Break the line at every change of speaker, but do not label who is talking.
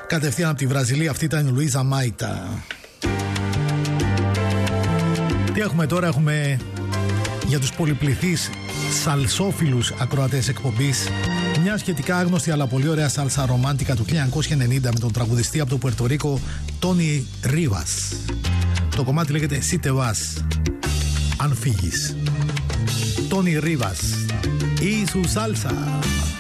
Κατευθείαν από τη Βραζιλία, αυτή ήταν η Λουίζα Μάιτα. Τι έχουμε τώρα? Έχουμε για τους πολυπληθείς σαλσόφιλους ακροατές εκπομπής μια σχετικά άγνωστη αλλά πολύ ωραία σάλσα ρομάντικα του 1990 με τον τραγουδιστή από το Πουερτορίκο Τόνι Ρίβας. Το κομμάτι λέγεται Si te vas, αν φύγεις. Τόνι Ρίβας ή σου σάλσα.